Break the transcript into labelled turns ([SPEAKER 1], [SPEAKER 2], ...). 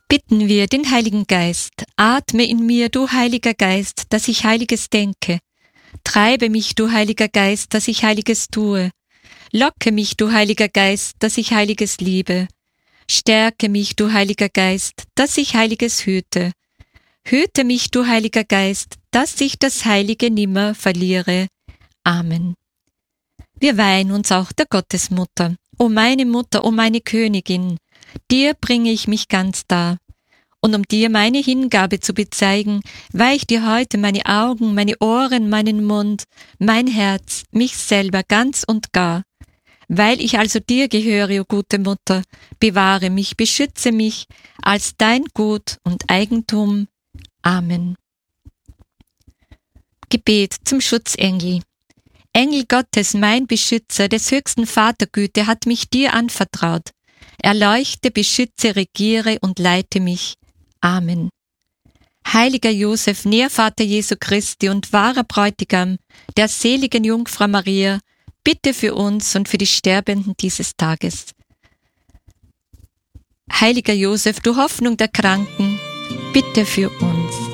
[SPEAKER 1] Bitten wir den Heiligen Geist, atme in mir, du Heiliger Geist, dass ich Heiliges denke. Treibe mich, du Heiliger Geist, dass ich Heiliges tue. Locke mich, du Heiliger Geist, dass ich Heiliges liebe. Stärke mich, du Heiliger Geist, dass ich Heiliges hüte. Hüte mich, du Heiliger Geist, dass ich das Heilige nimmer verliere. Amen. Wir weihen uns auch der Gottesmutter. O meine Mutter, o meine Königin, dir bringe ich mich ganz dar. Und um dir meine Hingabe zu bezeigen, weih ich dir heute meine Augen, meine Ohren, meinen Mund, mein Herz, mich selber ganz und gar. Weil ich also dir gehöre, o gute Mutter, bewahre mich, beschütze mich als dein Gut und Eigentum. Amen. Gebet zum Schutzengel. Engel Gottes, mein Beschützer, des höchsten Vatergüte, hat mich dir anvertraut. Erleuchte, beschütze, regiere und leite mich. Amen. Heiliger Josef, Nährvater Jesu Christi und wahrer Bräutigam der seligen Jungfrau Maria, bitte für uns und für die Sterbenden dieses Tages. Heiliger Josef, du Hoffnung der Kranken, bitte für uns.